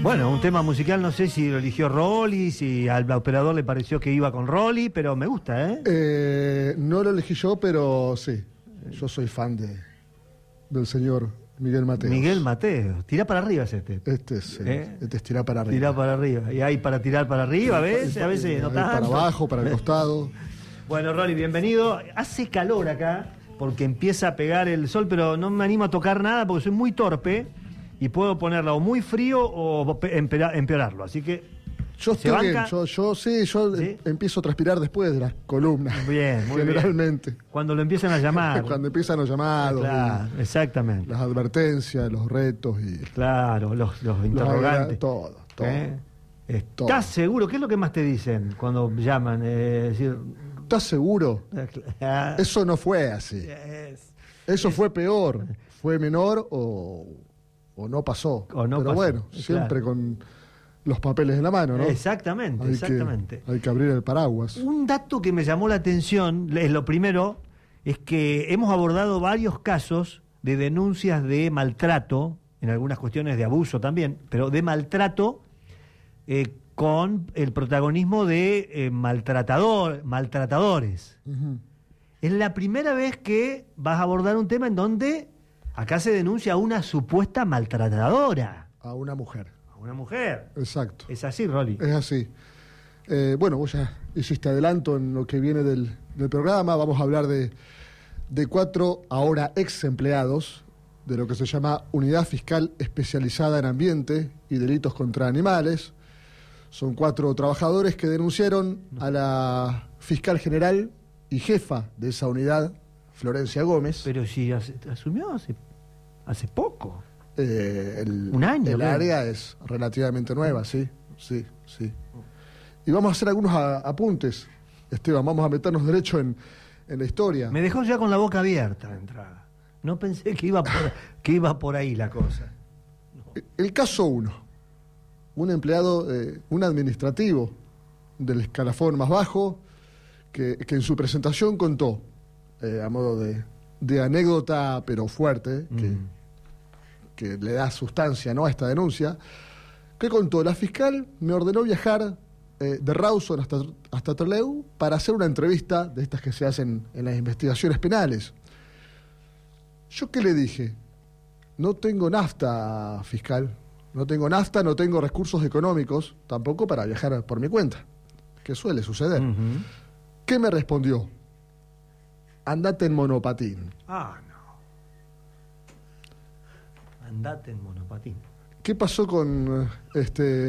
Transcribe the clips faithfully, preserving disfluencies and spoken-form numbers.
Bueno, un tema musical, no sé si lo eligió Rolly, si al operador le pareció que iba con Rolly, pero me gusta, ¿eh? eh no lo elegí yo, pero sí, yo soy fan de del señor Miguel Mateos. Miguel Mateos, tirá para arriba es este. Este es, ¿Eh? este es tirar para arriba. Tirá para arriba, y hay para tirar para arriba, ¿ves? A veces no tanto. Para abajo, para el costado. Bueno, Rolly, bienvenido. Hace calor acá, porque empieza a pegar el sol, pero no me animo a tocar nada porque soy muy torpe. Y puedo ponerlo o muy frío o empeorarlo, así que... Yo estoy bien, yo, yo sí, yo ¿Sí? empiezo a transpirar después de las columnas. Bien, muy generalmente. Bien. Cuando lo empiezan a llamar. Cuando empiezan los llamados. Claro, exactamente. Las advertencias, los retos y... Claro, los, los interrogantes. Los, todo, todo, ¿Eh? ¿Estás todo. seguro? ¿Qué es lo que más te dicen cuando llaman? Eh, decir... ¿Estás seguro? Eso no fue así. Es, Eso es... fue peor. Fue menor o... o no pasó, o no pero pasó, bueno, siempre claro. Con los papeles en la mano, ¿no? Exactamente, hay exactamente. Que, hay que abrir el paraguas. Un dato que me llamó la atención, es lo primero, es que hemos abordado varios casos de denuncias de maltrato, en algunas cuestiones de abuso también, pero de maltrato eh, con el protagonismo de eh, maltratador, maltratadores. Uh-huh. Es la primera vez que vas a abordar un tema en donde acá se denuncia a una supuesta maltratadora. A una mujer. A una mujer. Exacto. Es así, Rolly. Es así. Eh, bueno, vos ya hiciste adelanto en lo que viene del, del programa. Vamos a hablar de, de cuatro ahora ex empleados de lo que se llama Unidad Fiscal Especializada en Ambiente y Delitos contra Animales. Son cuatro trabajadores que denunciaron a la fiscal general y jefa de esa unidad, Florencia Gómez. Pero si hace, asumió hace, hace poco. Eh, el, Un año. El bueno. área es relativamente nueva, sí, sí, sí. Y vamos a hacer algunos a, apuntes, Esteban, vamos a meternos derecho en, en la historia. Me dejó ya con la boca abierta de entrada. No pensé que iba por, que iba por ahí la cosa. No. El caso uno, un empleado, eh, un administrativo del escalafón más bajo, que, que en su presentación contó, eh, a modo de, de anécdota, pero fuerte, que, mm. que le da sustancia, ¿no?, a esta denuncia, que contó: la fiscal me ordenó viajar eh, de Rawson hasta, hasta Trelew para hacer una entrevista de estas que se hacen en las investigaciones penales. ¿Yo qué le dije? No tengo nafta, fiscal. No tengo nafta, no tengo recursos económicos, tampoco para viajar por mi cuenta, que suele suceder. Uh-huh. ¿Qué me respondió? Andate en monopatín. Ah, no. Andate en monopatín. ¿Qué pasó con este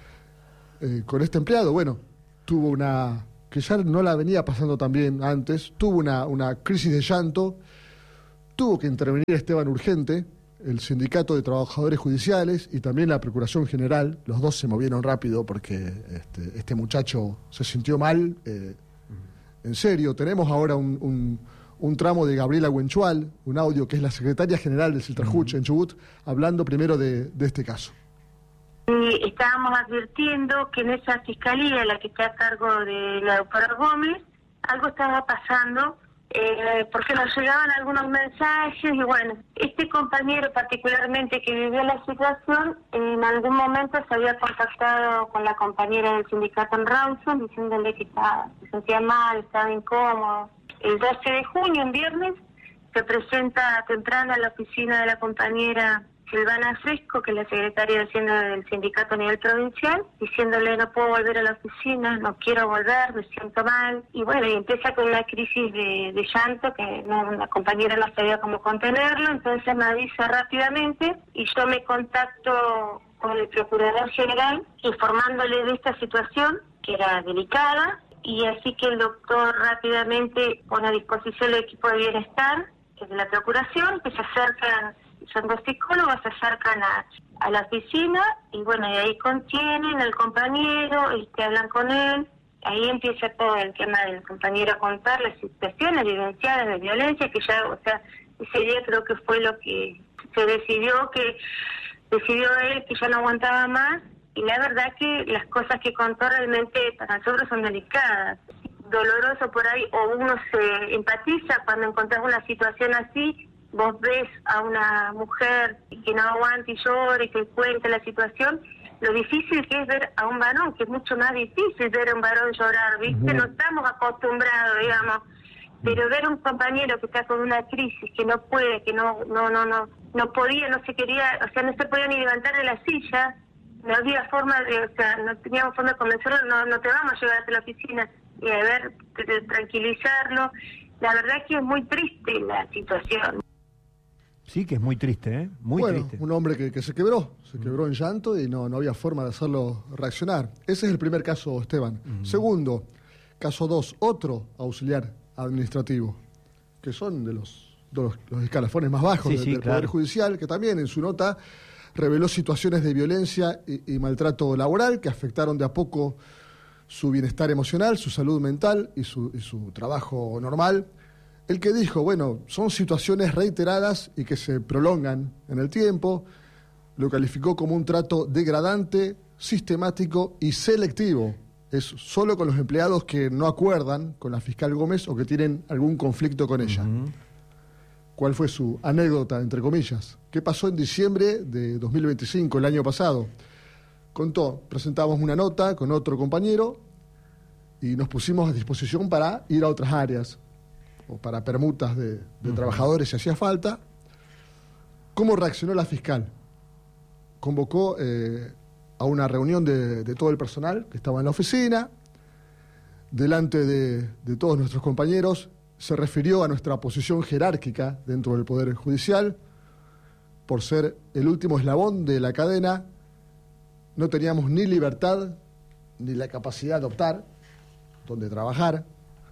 eh, con este empleado? Bueno, tuvo una, que ya no la venía pasando tan bien antes, tuvo una, una crisis de llanto, tuvo que intervenir Esteban Urgente, el Sindicato de Trabajadores Judiciales y también la Procuración General. Los dos se movieron rápido porque este, este muchacho se sintió mal. Eh, en serio, tenemos ahora un, un, un tramo de Gabriela Huenchual, un audio que es la secretaria general del Siltrajuch, uh-huh, en Chubut, hablando primero de, de este caso. Y estábamos advirtiendo que en esa fiscalía, la que está a cargo de la doctora Gómez, algo estaba pasando, eh, porque nos llegaban algunos mensajes y bueno, este compañero particularmente que vivió la situación, en algún momento se había contactado con la compañera del sindicato en Rawson diciéndole que estaba, se sentía mal, estaba incómodo. El doce de junio, un viernes, se presenta temprano a la oficina de la compañera Silvana Fresco, que es la secretaria de Hacienda del sindicato a nivel provincial, diciéndole: no puedo volver a la oficina, no quiero volver, me siento mal. Y bueno, y empieza con una crisis de, de llanto que no, la compañera no sabía cómo contenerlo, entonces me avisa rápidamente y yo me contacto con el procurador general informándole de esta situación, que era delicada, y así que el doctor rápidamente pone a disposición el equipo de bienestar de la procuración, que se acercan, son dos psicólogos, se acercan a, a la oficina y bueno, y ahí contienen al compañero, y que hablan con él. Ahí empieza todo el tema del compañero a contar las situaciones vivenciadas de violencia, que ya, o sea, ese día creo que fue lo que se decidió, que decidió él que ya no aguantaba más, y la verdad que las cosas que contó realmente para nosotros son delicadas. Doloroso por ahí, o uno se empatiza cuando encontrás una situación así. Vos ves a una mujer que no aguanta y llora y que cuenta la situación, lo difícil que es ver a un varón, que es mucho más difícil ver a un varón llorar, ¿viste? No estamos acostumbrados, digamos. Pero ver a un compañero que está con una crisis, que no puede, que no no no no no podía, no se quería, o sea, no se podía ni levantar de la silla, no había forma de, o sea, no teníamos forma de convencerlo, no, no te vamos a llevar hasta la oficina, y a ver, de, de tranquilizarlo. La verdad es que es muy triste la situación. Sí, que es muy triste, ¿eh? Muy bueno, triste. Un hombre que, que se quebró, se quebró en llanto y no, no había forma de hacerlo reaccionar. Ese es el primer caso, Esteban. Mm. Segundo, caso dos, otro auxiliar administrativo, que son de los, de los, los escalafones más bajos sí, de, sí, del claro. Poder Judicial, que también en su nota reveló situaciones de violencia y, y maltrato laboral que afectaron de a poco su bienestar emocional, su salud mental y su, y su trabajo normal. El que dijo, bueno, son situaciones reiteradas y que se prolongan en el tiempo, lo calificó como un trato degradante, sistemático y selectivo. Es solo con los empleados que no acuerdan con la fiscal Gómez o que tienen algún conflicto con ella. Uh-huh. ¿Cuál fue su anécdota, entre comillas? ¿Qué pasó en diciembre de dos mil veinticinco, el año pasado? Contó, presentamos una nota con otro compañero y nos pusimos a disposición para ir a otras áreas o para permutas de, de uh-huh. trabajadores si hacía falta. ¿Cómo reaccionó la fiscal? Convocó eh, a una reunión de, de todo el personal que estaba en la oficina, delante de, de todos nuestros compañeros, se refirió a nuestra posición jerárquica dentro del Poder Judicial. Por ser el último eslabón de la cadena, no teníamos ni libertad ni la capacidad de optar dónde trabajar.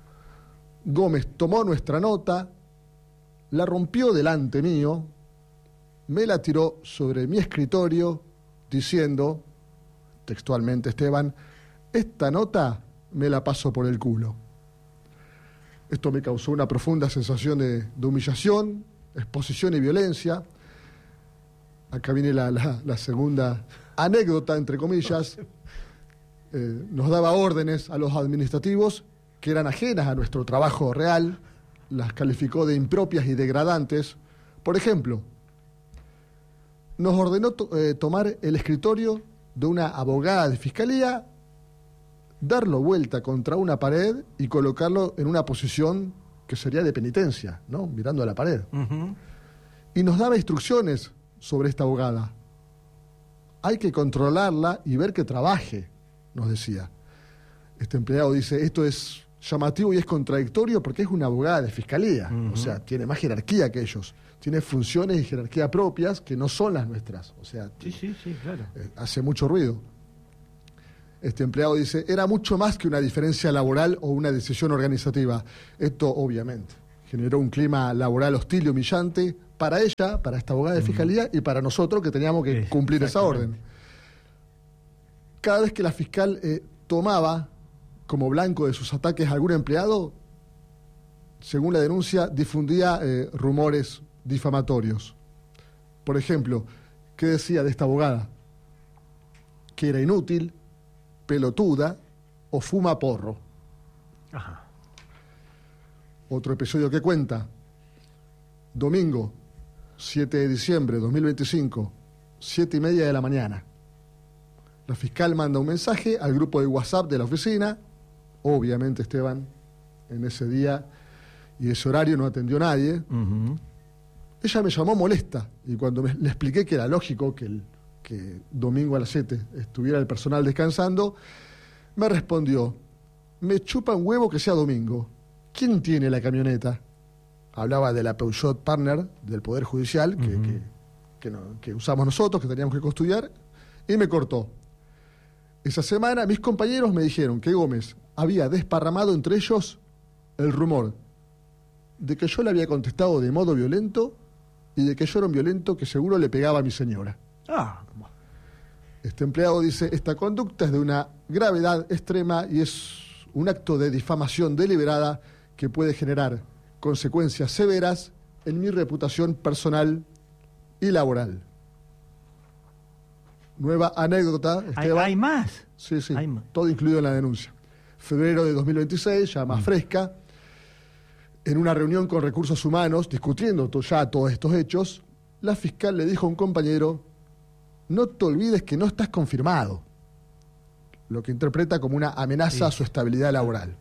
Gómez tomó nuestra nota, la rompió delante mío, me la tiró sobre mi escritorio diciendo, textualmente Esteban, esta nota me la paso por el culo. Esto me causó una profunda sensación de, de humillación, exposición y violencia. Acá viene la, la, la segunda anécdota, entre comillas. Eh, nos daba órdenes a los administrativos que eran ajenas a nuestro trabajo real, las calificó de impropias y degradantes. Por ejemplo, nos ordenó to- eh, tomar el escritorio de una abogada de fiscalía, darlo vuelta contra una pared y colocarlo en una posición que sería de penitencia, ¿no? Mirando a la pared. Uh-huh. Y nos daba instrucciones sobre esta abogada. Hay que controlarla y ver que trabaje, nos decía. Este empleado dice, esto es llamativo y es contradictorio porque es una abogada de fiscalía. Uh-huh. O sea, tiene más jerarquía que ellos. Tiene funciones y jerarquía propias que no son las nuestras. O sea, sí, sí, sí, claro. Eh, hace mucho ruido. Este empleado dice, era mucho más que una diferencia laboral o una decisión organizativa. Esto, obviamente, generó un clima laboral hostil y humillante para ella, para esta abogada de fiscalía, uh-huh. y para nosotros que teníamos que cumplir esa orden. Cada vez que la fiscal eh, tomaba como blanco de sus ataques a algún empleado, según la denuncia, difundía eh, rumores difamatorios. Por ejemplo, ¿qué decía de esta abogada? Que era inútil, pelotuda o fuma porro. Ajá. Otro episodio que cuenta, domingo, siete de diciembre de dos mil veinticinco, siete y media de la mañana. La fiscal manda un mensaje al grupo de WhatsApp de la oficina. Obviamente, Esteban, en ese día y ese horario no atendió a nadie. Uh-huh. Ella me llamó molesta y cuando me, le expliqué que era lógico que el que domingo a las siete estuviera el personal descansando, me respondió, me chupa un huevo que sea domingo. ¿Quién tiene la camioneta? Hablaba de la Peugeot Partner del Poder Judicial, que, uh-huh. que, que, no, que usamos nosotros, que teníamos que custodiar, y me cortó. Esa semana mis compañeros me dijeron que Gómez había desparramado entre ellos el rumor de que yo le había contestado de modo violento y de que yo era un violento que seguro le pegaba a mi señora. Ah. Este empleado dice, esta conducta es de una gravedad extrema y es un acto de difamación deliberada que puede generar consecuencias severas en mi reputación personal y laboral. Nueva anécdota, Esteban. ¿Hay, hay más? Sí, sí, hay más. Todo incluido en la denuncia. Febrero de dos mil veintiséis, ya más mm. fresca, en una reunión con recursos humanos, discutiendo to- ya todos estos hechos, la fiscal le dijo a un compañero no te olvides que no estás confirmado, lo que interpreta como una amenaza sí. a su estabilidad laboral.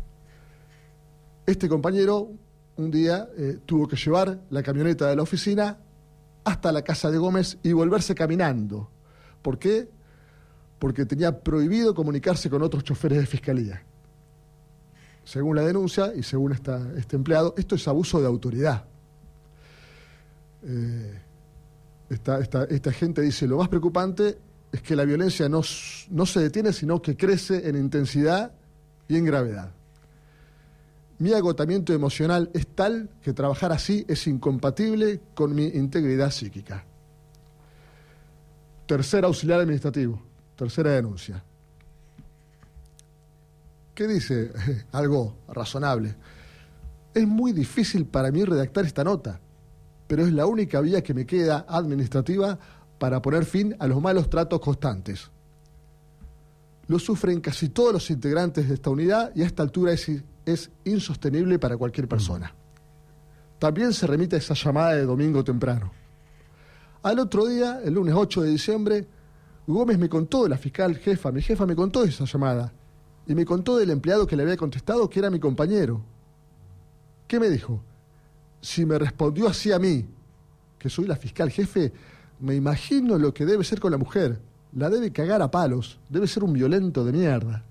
Este compañero un día eh, tuvo que llevar la camioneta de la oficina hasta la casa de Gómez y volverse caminando. ¿Por qué? Porque tenía prohibido comunicarse con otros choferes de fiscalía. Según la denuncia y según esta, este empleado, esto es abuso de autoridad. Eh, esta, esta, esta gente dice, lo más preocupante es que la violencia no, no se detiene, sino que crece en intensidad y en gravedad. Mi agotamiento emocional es tal que trabajar así es incompatible con mi integridad psíquica. Tercer auxiliar administrativo, tercera denuncia. ¿Qué dice? Algo razonable. Es muy difícil para mí redactar esta nota, pero es la única vía que me queda administrativa para poner fin a los malos tratos constantes. Lo sufren casi todos los integrantes de esta unidad y a esta altura es, es insostenible para cualquier persona. También se remite a esa llamada de domingo temprano. Al otro día, el lunes ocho de diciembre, Gómez me contó, la fiscal jefa, mi jefa me contó esa llamada. Y me contó del empleado que le había contestado que era mi compañero. ¿Qué me dijo? Si me respondió así a mí, que soy la fiscal jefe, me imagino lo que debe ser con la mujer. La debe cagar a palos. Debe ser un violento de mierda.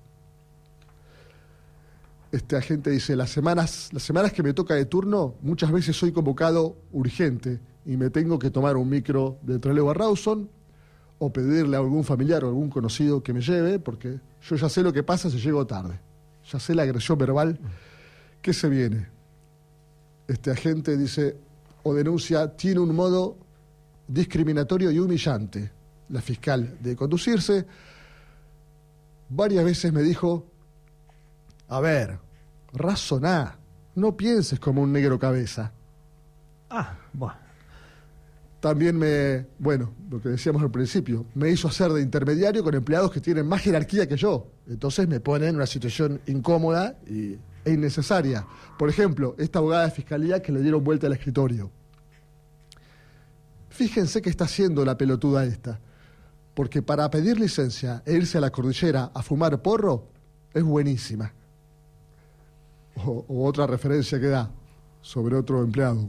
Este agente dice, las semanas, las semanas que me toca de turno, muchas veces soy convocado urgente y me tengo que tomar un micro de Trelew a Rawson o pedirle a algún familiar o algún conocido que me lleve, porque yo ya sé lo que pasa si llego tarde. Ya sé la agresión verbal que se viene. Este agente dice, o denuncia, tiene un modo discriminatorio y humillante. La fiscal de conducirse varias veces me dijo, a ver, razoná, no pienses como un negro cabeza. Ah, bueno. También me, bueno, lo que decíamos al principio, me hizo hacer de intermediario con empleados que tienen más jerarquía que yo. Entonces me pone en una situación incómoda y, e innecesaria. Por ejemplo, esta abogada de fiscalía que le dieron vuelta al escritorio. Fíjense que está haciendo la pelotuda esta, porque para pedir licencia e irse a la cordillera a fumar porro es buenísima. O, o otra referencia que da sobre otro empleado.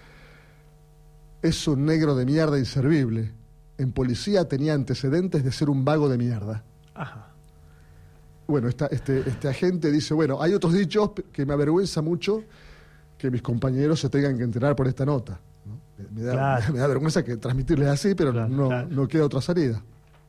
Es un negro de mierda inservible. En policía tenía antecedentes de ser un vago de mierda. Ajá. Bueno, esta, este, este agente dice, bueno, hay otros dichos que me avergüenza mucho que mis compañeros se tengan que enterar por esta nota, ¿no? Me, me, da, claro. me da vergüenza que transmitirles así, pero claro, no, claro. no queda otra salida.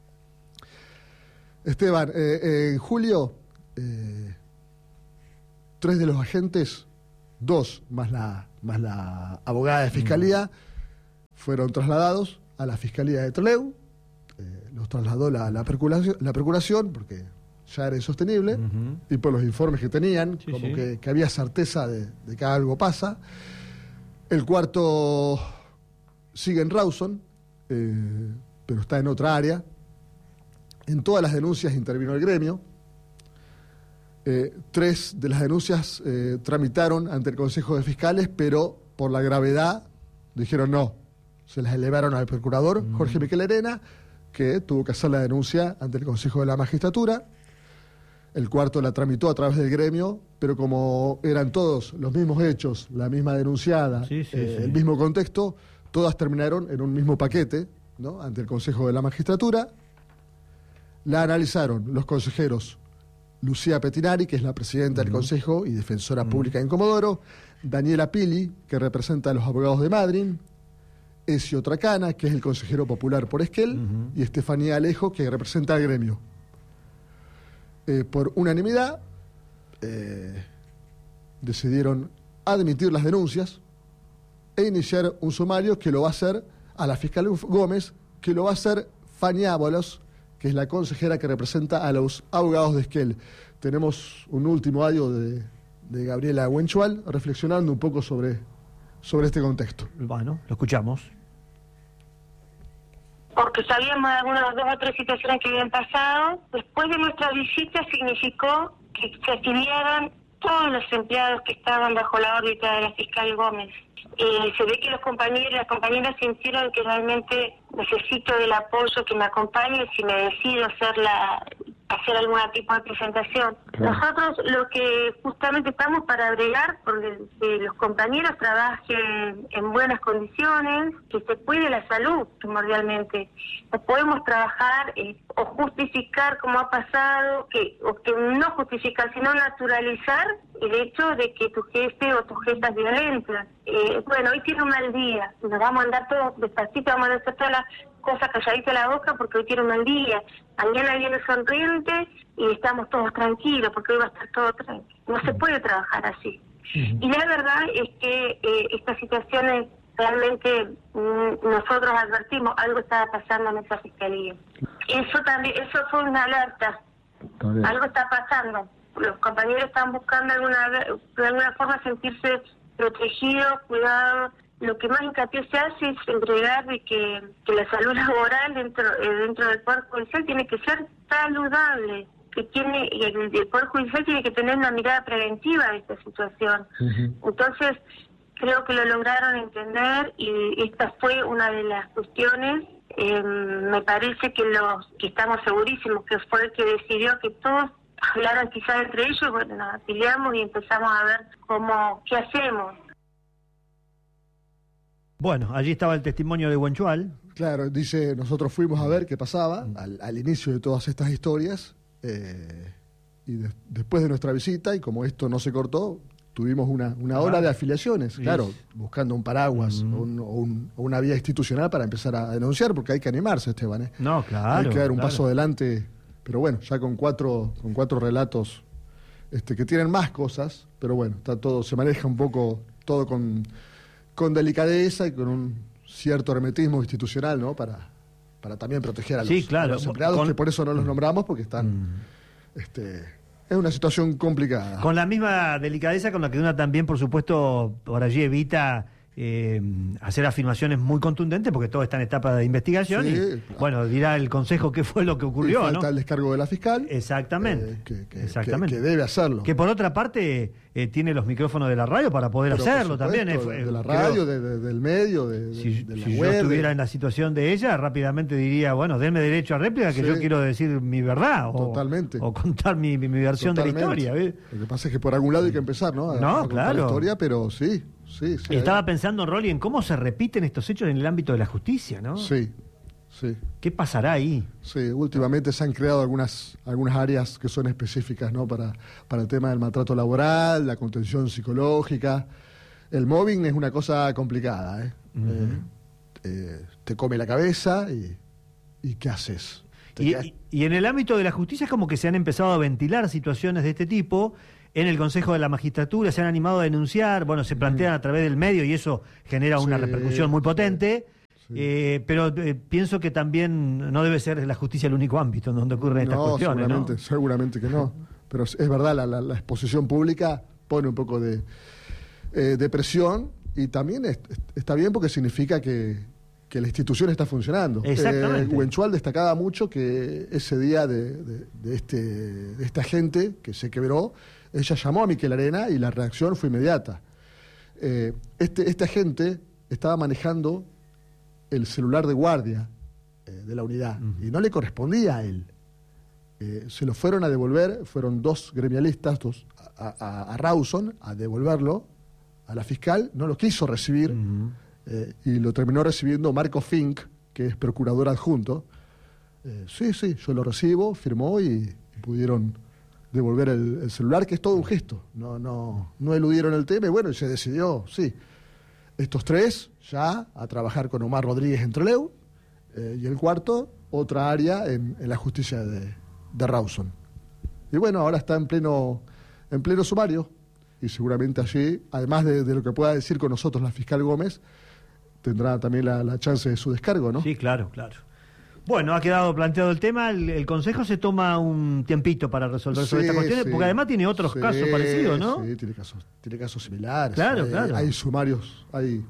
Esteban, eh, eh, en julio, eh, tres de los agentes, dos más la, más la abogada de fiscalía, mm. fueron trasladados a la Fiscalía de Trelew. Eh, los trasladó la, la, procuración, la procuración porque ya era insostenible, uh-huh. y por los informes que tenían, sí, como sí. Que, que había certeza de, de que algo pasa. El cuarto sigue en Rawson, eh, pero está en otra área. En todas las denuncias intervino el gremio. Eh, tres de las denuncias eh, tramitaron ante el Consejo de Fiscales, pero por la gravedad dijeron no. Se las elevaron al procurador mm. Jorge Miquel Arena, que tuvo que hacer la denuncia ante el Consejo de la Magistratura. El cuarto la tramitó a través del gremio, pero como eran todos los mismos hechos, la misma denunciada, sí, sí, eh, sí. el mismo contexto, todas terminaron en un mismo paquete, ¿no? Ante el Consejo de la Magistratura. La analizaron los consejeros Lucía Petinari, que es la presidenta uh-huh. del Consejo y defensora uh-huh. pública en Comodoro, Daniela Pili, que representa a los abogados de Madryn, Ezio Tracana, que es el consejero popular por Esquel, uh-huh. y Estefanía Alejo, que representa al gremio. Eh, por unanimidad, eh, decidieron admitir las denuncias e iniciar un sumario que lo va a hacer a la fiscal Gómez, que lo va a hacer Fanny Ábalos, que es la consejera que representa a los abogados de Esquel. Tenemos un último audio de, de Gabriela Huenchual reflexionando un poco sobre, sobre este contexto. Bueno, lo escuchamos. Porque sabíamos de algunas dos o tres situaciones que habían pasado. Después de nuestra visita significó que se afiliaran todos los empleados que estaban bajo la órbita de la fiscal Gómez. Eh, se ve que los compañeros y las compañeras sintieron que realmente necesito del apoyo, que me acompañe si me decido hacer la hacer algún tipo de presentación. Claro. Nosotros lo que justamente estamos para bregar porque que los compañeros trabajen en buenas condiciones, que se cuide la salud primordialmente. No podemos trabajar eh, o justificar como ha pasado, que o que no justificar, sino naturalizar el hecho de que tu jefe o tu jefa es violenta. Eh, bueno, hoy tiene un mal día, nos vamos a andar todos despacito, vamos a hacer todas las cosas calladita a la boca porque hoy tiene un mal día. Mañana viene sonriente y estamos todos tranquilos porque hoy va a estar todo tranquilo. No se puede trabajar así. Uh-huh. Y la verdad es que eh, estas situaciones realmente mm, nosotros advertimos algo estaba pasando en esa fiscalía. Eso también, eso fue una alerta. Algo está pasando. Los compañeros están buscando alguna de alguna forma sentirse protegidos, cuidados. Lo que más hincapié se hace es entregar de que, que la salud laboral dentro eh, dentro del Poder Judicial tiene que ser saludable, que tiene y el, el Poder Judicial tiene que tener una mirada preventiva de esta situación. Uh-huh. Entonces, creo que lo lograron entender y esta fue una de las cuestiones. Eh, me parece que los que estamos segurísimos que fue el que decidió que todos hablaran quizás entre ellos, bueno, nos afiliamos y empezamos a ver cómo, qué hacemos. Bueno, allí estaba el testimonio de Huenchual. Claro, dice, nosotros fuimos a ver qué pasaba al, al inicio de todas estas historias eh, y de, después de nuestra visita, y como esto no se cortó, tuvimos una, una ola ah, de afiliaciones, sí. Claro, buscando un paraguas uh-huh. o, un, o, un, o una vía institucional para empezar a denunciar, porque hay que animarse, Esteban. ¿eh? No, claro. Hay que dar un claro. paso adelante, pero bueno, ya con cuatro, con cuatro relatos este, que tienen más cosas, pero bueno, está todo, se maneja un poco todo con... con delicadeza y con un cierto hermetismo institucional, ¿no? Para, para también proteger a los, sí, claro. a los empleados, con... que por eso no los nombramos, porque están... Mm. Este, es una situación complicada. Con la misma delicadeza con la que uno también, por supuesto, por allí evita eh, hacer afirmaciones muy contundentes, porque todo está en etapa de investigación. Sí, y, claro. Bueno, dirá el Consejo qué fue lo que ocurrió, y falta, ¿no? el descargo de la fiscal. Exactamente. Eh, que, que, Exactamente. Que, que debe hacerlo. Que por otra parte eh, tiene los micrófonos de la radio para poder Pero hacerlo supuesto, también. Eh, de la radio, de, de, del medio, de, si, de la si web. Si yo estuviera en la situación de ella, rápidamente diría, bueno, denme derecho a réplica, que sí. Yo quiero decir mi verdad. O, Totalmente. O contar mi, mi, mi versión Totalmente. de la historia. ¿Ves? Lo que pasa es que por algún lado hay que empezar, ¿no? A, no, a claro. la historia, pero sí. Sí, sí, Estaba hay. pensando, Rolly, en cómo se repiten estos hechos en el ámbito de la justicia, ¿no? Sí, sí. ¿Qué pasará ahí? Sí, últimamente se han creado algunas algunas áreas que son específicas, ¿no? Para, para el tema del maltrato laboral, la contención psicológica. El mobbing es una cosa complicada, ¿eh? Uh-huh. eh, eh te come la cabeza y, y ¿qué haces? Y, y, y en el ámbito de la justicia es como que se han empezado a ventilar situaciones de este tipo. En el Consejo de la Magistratura se han animado a denunciar, bueno, se plantean a través del medio y eso genera una sí, repercusión muy potente, sí. eh, pero eh, pienso que también no debe ser la justicia el único ámbito en donde ocurren estas no, cuestiones. Seguramente, ¿no? seguramente que no, pero es verdad, la, la, la exposición pública pone un poco de, eh, de presión y también es, está bien porque significa que, que la institución está funcionando. Exactamente. Eh, Huenchual destacaba mucho que ese día de, de, de, este, de esta gente que se quebró, ella llamó a Miquel Arena y la reacción fue inmediata. Eh, este, este agente estaba manejando el celular de guardia eh, de la unidad uh-huh. y no le correspondía a él. Eh, se lo fueron a devolver, fueron dos gremialistas dos, a, a, a Rawson a devolverlo a la fiscal, no lo quiso recibir uh-huh. eh, y lo terminó recibiendo Marco Fink, que es procurador adjunto. Eh, sí, sí, yo lo recibo, firmó y, y pudieron devolver el, el celular, que es todo un gesto. No, no, no eludieron el tema y bueno, y se decidió, sí. Estos tres ya a trabajar con Omar Rodríguez en Trelew eh, y el cuarto, otra área en, en la justicia de, de Rawson. Y bueno, ahora está en pleno, en pleno sumario y seguramente allí, además de, de lo que pueda decir con nosotros la fiscal Gómez, tendrá también la, la chance de su descargo, ¿no? Sí, claro, claro. Bueno, ha quedado planteado el tema, el, el Consejo se toma un tiempito para resolver sí, sobre estas cuestiones, sí, porque además tiene otros sí, casos parecidos, ¿no? Sí, tiene casos, tiene casos similares. Claro, hay, claro. Hay sumarios, hay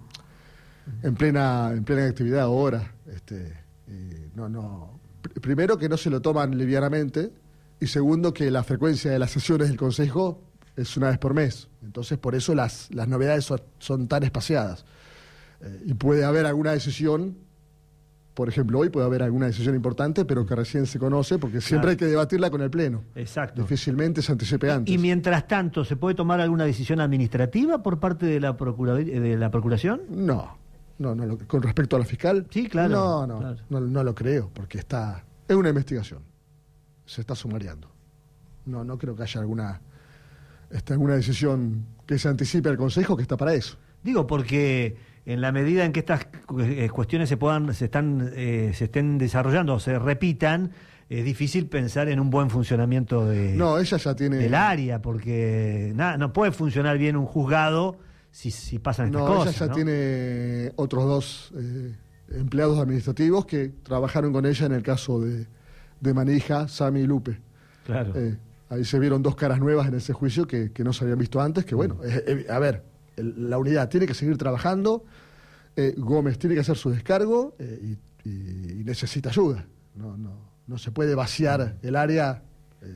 en plena, en plena actividad ahora. Este, y no, no. Primero que no se lo toman livianamente, y segundo que la frecuencia de las sesiones del Consejo es una vez por mes. Entonces, por eso las, las novedades son, son tan espaciadas. Eh, y puede haber alguna decisión, por ejemplo, hoy puede haber alguna decisión importante, pero que recién se conoce, porque siempre claro. hay que debatirla con el Pleno. Exacto. Difícilmente se anticipe antes. Y mientras tanto, ¿se puede tomar alguna decisión administrativa por parte de la, procura, de la Procuración? No, no, no. Lo, con respecto a la fiscal, sí, claro. No, no, claro. no, no lo creo, porque está es una investigación. Se está sumariando. No, no creo que haya alguna, este, alguna decisión que se anticipe al Consejo, que está para eso. Digo, porque en la medida en que estas cuestiones se puedan, se están, eh, se estén desarrollando o se repitan, es difícil pensar en un buen funcionamiento de, no, ella ya tiene... del área, porque nada, no puede funcionar bien un juzgado si, si pasan estas no, cosas. Ella ya ¿no? tiene otros dos eh, empleados administrativos que trabajaron con ella en el caso de, de Manija, Sami y Lupe. Claro. Eh, ahí se vieron dos caras nuevas en ese juicio que, que no se habían visto antes, que bueno, eh, eh, a ver, el, la unidad tiene que seguir trabajando, eh, Gómez tiene que hacer su descargo eh, y, y, y necesita ayuda. No, no, no se puede vaciar el área eh,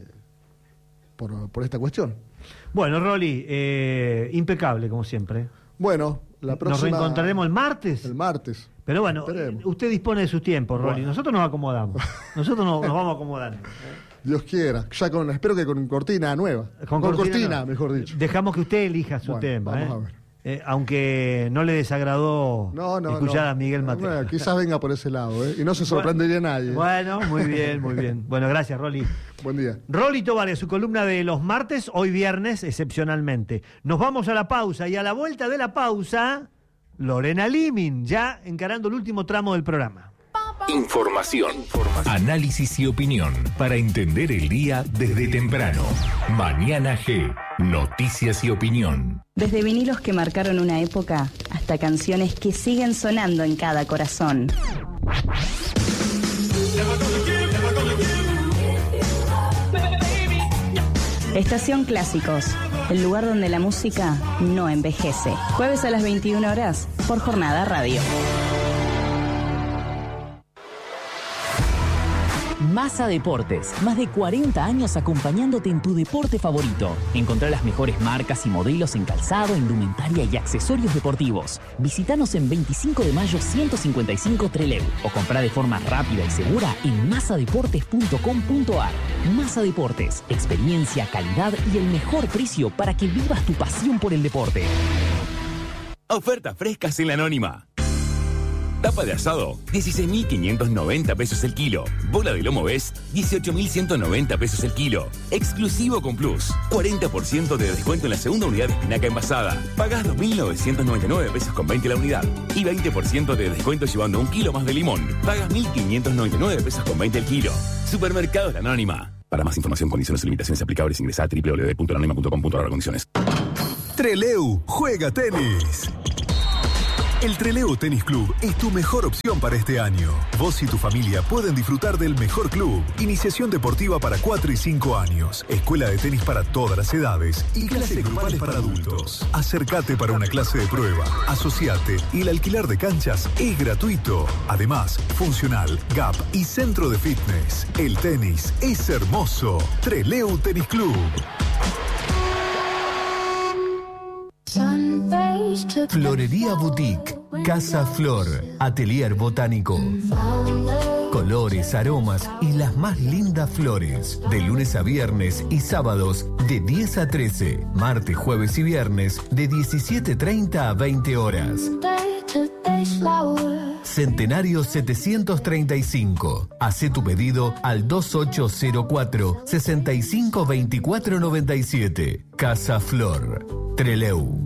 por, por esta cuestión. Bueno, Rolly, eh, impecable como siempre. Bueno, la próxima... Nos reencontraremos el martes. El martes. Pero bueno, Esperemos. Usted dispone de sus tiempos, Rolly. Bueno. Nosotros nos acomodamos. Nosotros nos, nos vamos acomodando. Dios quiera. Ya con, espero que con cortina nueva. Con, con cortina, cortina, no. mejor dicho. Dejamos que usted elija su bueno, tema. Vamos ¿eh? a ver. Eh, aunque no le desagradó no, no, escuchar no. a Miguel Mateo. Bueno, quizás venga por ese lado, ¿eh? Y no se sorprendería bueno, a nadie. Bueno, muy bien, muy bien. Bueno, gracias, Rolly. Buen día. Rolly Tovares, su columna de los martes, hoy viernes, excepcionalmente. Nos vamos a la pausa y a la vuelta de la pausa, Lorena Limin, ya encarando el último tramo del programa. Información, análisis y opinión para entender el día desde temprano. Mañana G, noticias y opinión. Desde vinilos que marcaron una época hasta canciones que siguen sonando en cada corazón. Estación Clásicos, el lugar donde la música no envejece. Jueves a las veintiuna horas por Jornada Radio. Massa Deportes, más de cuarenta años acompañándote en tu deporte favorito. Encontrá las mejores marcas y modelos en calzado, indumentaria y accesorios deportivos. Visítanos en veinticinco de mayo ciento cincuenta y cinco Trelew o comprá de forma rápida y segura en massa deportes punto com punto ar. Massa Deportes, experiencia, calidad y el mejor precio para que vivas tu pasión por el deporte. Ofertas frescas en La Anónima. Tapa de asado, dieciséis mil quinientos noventa pesos el kilo. Bola de lomo Best, dieciocho mil ciento noventa pesos el kilo. Exclusivo con Plus, cuarenta por ciento de descuento en la segunda unidad de espinaca envasada. Pagás dos mil novecientos noventa y nueve pesos con veinte la unidad. Y veinte por ciento de descuento llevando un kilo más de limón. Pagas mil quinientos noventa y nueve pesos con veinte el kilo. Supermercados La Anónima. Para más información, condiciones y limitaciones aplicables, ingresa a doble u doble u doble u punto la anónima punto com punto ar condiciones. Trelew juega tenis. El Trelew Tenis Club es tu mejor opción para este año. Vos y tu familia pueden disfrutar del mejor club. Iniciación deportiva para cuatro y cinco años. Escuela de tenis para todas las edades. Y clases grupales para adultos. Acércate para una clase de prueba. Asociate y el alquiler de canchas es gratuito. Además, funcional, gap y centro de fitness. El tenis es hermoso. Trelew Tenis Club. Florería Boutique, Casa Flor, Atelier Botánico. Colores, aromas y las más lindas flores. De lunes a viernes y sábados de diez a trece. Martes, jueves y viernes de diecisiete treinta a veinte horas. Centenario setecientos treinta y cinco. Hacé tu pedido al dos ocho cero cuatro, seis cinco dos cuatro nueve siete. Casa Flor, Trelew.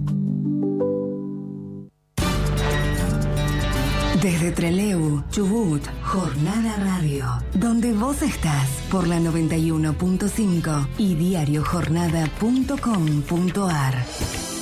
Desde Trelew, Chubut, Jornada Radio, donde vos estás por la noventa y uno punto cinco y diario jornada punto com punto ar.